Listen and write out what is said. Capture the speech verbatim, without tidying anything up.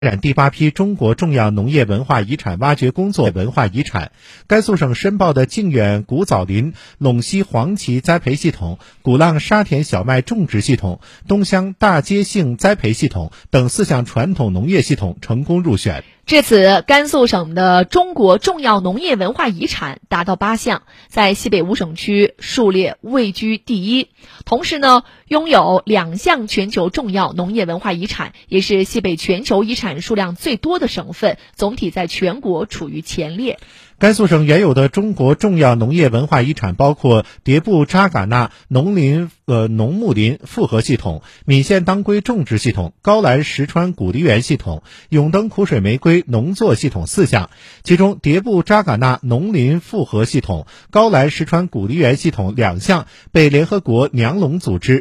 展第八批中国重要农业文化遗产挖掘工作文化遗产。甘肃省申报的靖远古枣林、陇西黄芪栽培系统、古浪沙田小麦种植系统、东乡大街杏栽培系统等四项传统农业系统成功入选。 至此，甘肃省的中国重要农业文化遗产达到八项，在西北五省区数列位居第一。同时呢，拥有两项全球重要农业文化遗产，也是西北全球遗产数量最多的省份，总体在全国处于前列。 甘肃省原有的中国重要农业文化遗产包括迭部扎尕那农林呃农牧林复合系统、岷县当归种植系统、高兰石川古梨园系统、永登苦水玫瑰农作系统四项。其中迭部扎尕那农林复合系统、高兰石川古梨园系统两项被联合国娘笼组织